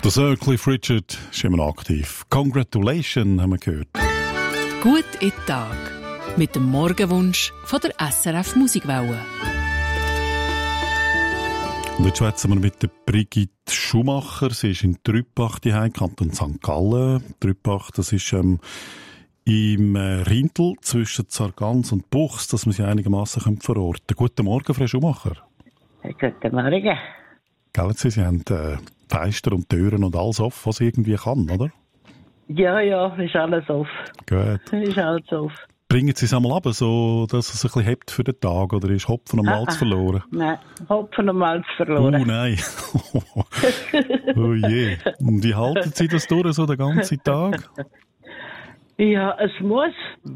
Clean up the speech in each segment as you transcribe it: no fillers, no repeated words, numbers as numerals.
Der Sir Cliff Richard ist immer noch aktiv. Congratulations, haben wir gehört. Gut in den Tag. Mit dem Morgenwunsch von der SRF Musikwelle. Und jetzt schwätzen wir mit der Brigitte Schumacher. Sie ist in Trüppach daheim, Kanton St. Gallen. Trüppach, das ist im Rindl zwischen Sargans und Buchs, dass man sie einigermaßen verorten kann. Guten Morgen, Frau Schumacher. Guten Morgen. Gell, Sie haben Fenster und Türen und alles offen, was irgendwie kann, oder? Ja, ist alles offen. Gut. Ist alles offen. Bringen Sie es einmal ab, so dass es ein bisschen hebt für den Tag, oder ist Hopfen und Malz verloren? Nein, Hopfen und Malz verloren. Oh nein. Oh je. Und wie halten Sie das durch, so den ganzen Tag? Ja, es muss.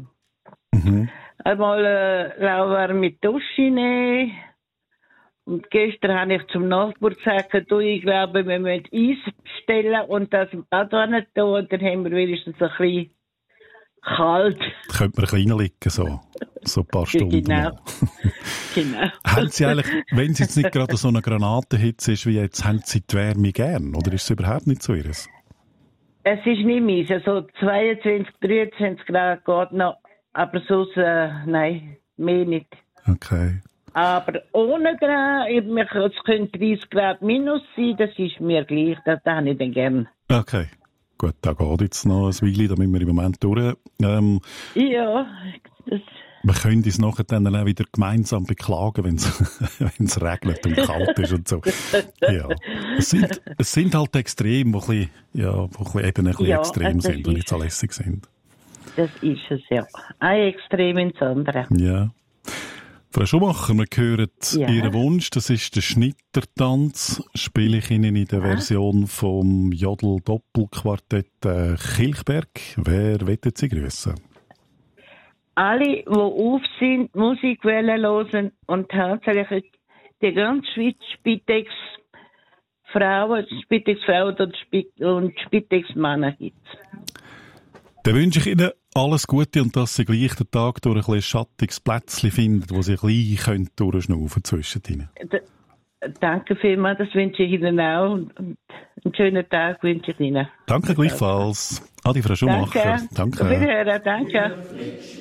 Einmal laufen mit Dusche nehmen. Und gestern habe ich zum Nachbarn gesagt, ich glaube, wir müssen Eis bestellen und das im Bad tun. Und dann haben wir wenigstens ein bisschen kalt. Könnte man ein bisschen reinliegen, so ein paar Stunden. Genau. Genau. Haben Sie eigentlich, wenn es jetzt nicht gerade so eine Granatenhitze ist wie jetzt, haben Sie die Wärme gern? Oder ist es überhaupt nicht so Ihres? Es ist nicht mies. Also 22, 23 Grad geht noch. Aber sonst, nein, mehr nicht. Okay. Aber ohne Grad, es könnte 30 Grad minus sein, das ist mir gleich, das habe ich dann gern. Okay. Gut, da geht jetzt noch ein Weile, da müssen wir im Moment durch. Ja, das... Wir können uns nachher dann auch wieder gemeinsam beklagen, wenn es regnet und kalt ist und so. Ja. Es sind halt Extreme, die eben ein bisschen extrem sind und nicht so lässig sind. Das ist es, ja. Ein Extrem ins andere. Ja. Frau Schumacher, wir hören Ihren Wunsch, das ist der Schnittertanz. Spiele ich Ihnen in der Version vom Jodl-Doppelquartett Kilchberg. Wer wettet Sie grüßen? Alle, die auf sind, Musik hören und hauptsächlich die ganze Schweiz Spitex-Frauen und Spitex-Männer gibt es. Dann wünsche ich Ihnen alles Gute und dass Sie gleich den Tag durch ein bisschen schattiges Plätzchen finden, wo Sie gleich durchschnaufen zwischen ihnen. Danke vielmals, das wünsche ich Ihnen auch. Und einen schönen Tag wünsche ich Ihnen. Danke gleichfalls. Adi, Frau Schumacher. Danke. Auf Wiederhören, danke.